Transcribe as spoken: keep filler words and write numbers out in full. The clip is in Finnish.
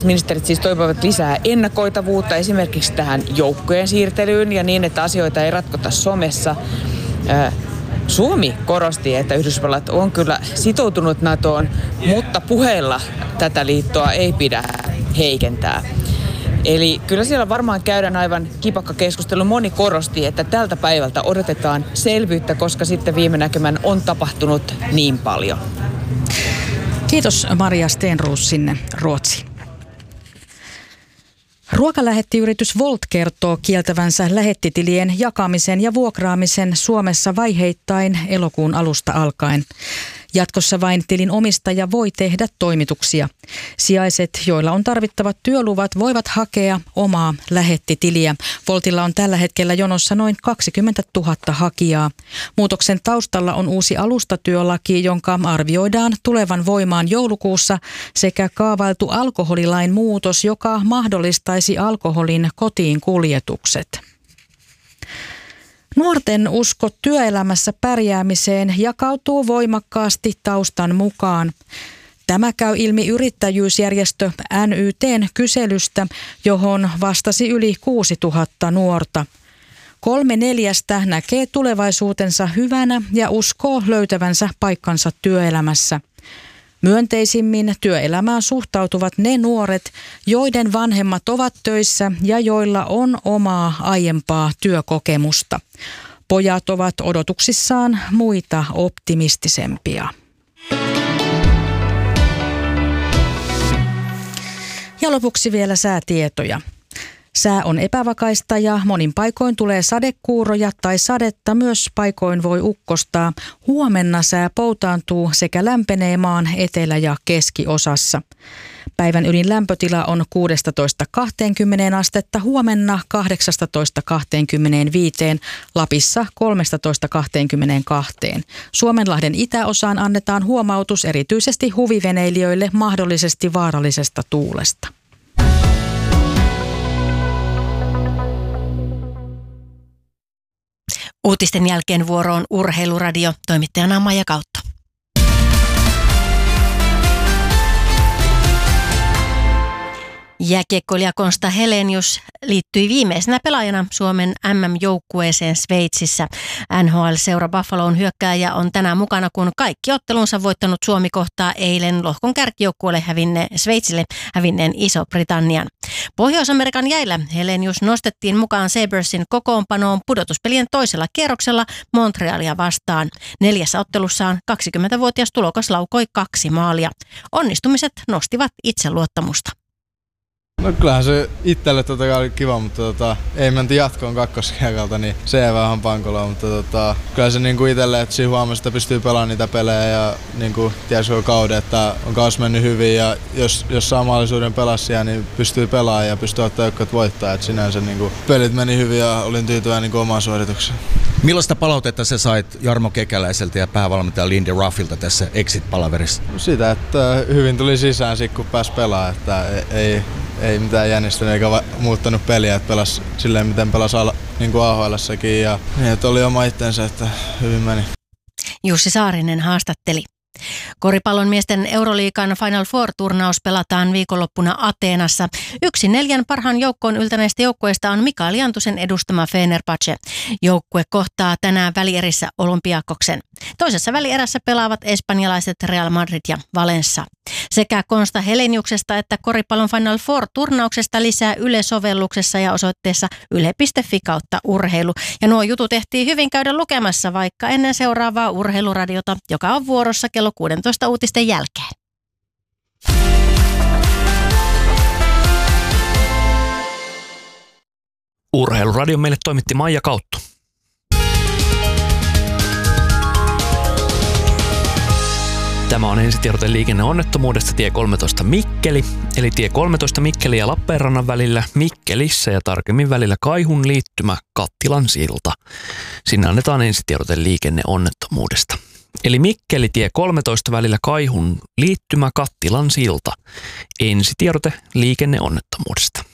Ministerit siis toivovat lisää ennakoitavuutta esimerkiksi tähän joukkojen siirtelyyn ja niin, että asioita ei ratkota somessa. Suomi korosti, että Yhdysvallat on kyllä sitoutunut NATOon, mutta puheilla tätä liittoa ei pidä heikentää. Eli kyllä siellä varmaan käydään aivan kipakka keskustelu. Moni korosti, että tältä päivältä odotetaan selvyyttä, koska sitten viime näkymän on tapahtunut niin paljon. Kiitos Maria Stenroos sinne Ruotsiin. Ruokalähettiyritys Wolt kertoo kieltävänsä lähettitilien jakamisen ja vuokraamisen Suomessa vaiheittain elokuun alusta alkaen. Jatkossa vain tilin omistaja voi tehdä toimituksia. Sijaiset, joilla on tarvittavat työluvat, voivat hakea omaa lähettitiliä. Woltilla on tällä hetkellä jonossa noin kaksikymmentätuhatta hakijaa. Muutoksen taustalla on uusi alustatyölaki, jonka arvioidaan tulevan voimaan joulukuussa, sekä kaavailtu alkoholilain muutos, joka mahdollistaisi alkoholin kotiin kuljetukset. Nuorten usko työelämässä pärjäämiseen jakautuu voimakkaasti taustan mukaan. Tämä käy ilmi yrittäjyysjärjestö N Y T:n kyselystä, johon vastasi yli kuusituhatta nuorta. Kolme neljästä näkee tulevaisuutensa hyvänä ja uskoo löytävänsä paikkansa työelämässä. Myönteisimmin työelämään suhtautuvat ne nuoret, joiden vanhemmat ovat töissä ja joilla on omaa aiempaa työkokemusta. Pojat ovat odotuksissaan muita optimistisempia. Ja lopuksi vielä säätietoja. Sää on epävakaista ja monin paikoin tulee sadekuuroja tai sadetta, myös paikoin voi ukkostaa. Huomenna sää poutaantuu sekä lämpenee maan etelä- ja keskiosassa. Päivän ylin lämpötila on kuusitoista kaksikymmentä astetta, huomenna kahdeksantoista kaksikymmentäviisi, Lapissa kolmetoista kaksikymmentäkaksi. Suomenlahden itäosaan annetaan huomautus erityisesti huviveneilijöille mahdollisesti vaarallisesta tuulesta. Uutisten jälkeen vuoroon Urheiluradio, toimittajana Maija Kautto. Jääkiekkoilija Konsta Helenius liittyi viimeisenä pelaajana Suomen M M-joukkueeseen Sveitsissä. N H L-seura Buffalon hyökkääjä on tänään mukana, kun kaikki ottelunsa voittanut Suomi kohtaa eilen lohkon kärkijoukkueelle hävinne, Sveitsille hävinneen Iso-Britannian. Pohjois-Amerikan jäillä Helenius nostettiin mukaan Sabersin kokoonpanoon pudotuspelien toisella kierroksella Montrealia vastaan. Neljässä ottelussaan kaksikymmentävuotias tulokas laukoi kaksi maalia. Onnistumiset nostivat itseluottamusta. No kyllähän se itselle totta kai oli kiva, mutta tota, ei menty jatkoon kakkoskiekalta, niin se ei vähän pankolla, mutta tota, kyllä se niinku itselle, että siinä huomasi, että pystyy pelaamaan niitä pelejä ja niinku tiesi koko kauden, että on kaus mennyt hyvin ja jos, jos saa mahdollisuuden pelaa siellä, niin pystyy pelaamaan ja pystyy ottaa joukkueet voittaa, että sinänsä niinku pelit meni hyvin ja olin tyytyväinen niinku omaan suoritukseen. Millaista palautetta sä sait Jarmo Kekäläiseltä ja päävalmentaja Lindy Ruffilta tässä Exit-palaverissa? Sitä, että hyvin tuli sisään sit, kun pääsi pelaamaan, että ei, ei mitään jännistänyt eikä va- muuttanut peliä, että pelasi silleen, miten pelasi ala, niin kuin A H L:ssäkin ja niin, että oli oma itsensä, että hyvin meni. Jussi Saarinen haastatteli. Koripallon miesten Euroliigan Final Four-turnaus pelataan viikonloppuna Ateenassa. Yksi neljän parhaan joukkoon yltäneistä joukkueista on Mikael Jantusen edustama Fenerbahce. Joukkue kohtaa tänään välierissä Olympiakoksen. Toisessa välierässä pelaavat espanjalaiset Real Madrid ja Valencia. Sekä Konsta Heleniuksesta että koripallon Final Four-turnauksesta lisää Yle-sovelluksessa ja osoitteessa yle piste fi kautta urheilu. Ja nuo jutut ehtii hyvin käydä lukemassa vaikka ennen seuraavaa urheiluradiota, joka on vuorossa kello kuusitoista uutisten jälkeen. Urheiluradio meille toimitti Maija Kautto. Tämä on ensitiedote liikenneonnettomuudesta tie kolmetoista Mikkeli, eli tie kolmetoista Mikkeli ja Lappeenrannan välillä Mikkelissä ja tarkemmin välillä Kaihun liittymä Kattilan silta. Sinne annetaan ensitiedote liikenneonnettomuudesta. Eli Mikkeli tie kolmetoista välillä Kaihun liittymä Kattilan silta. Ensitiedote liikenneonnettomuudesta.